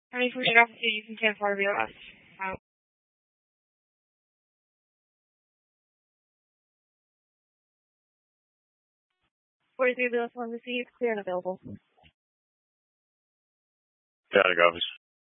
Any food officer using 10 for BOS. 43 BOS 1 received, clear and available. Static office.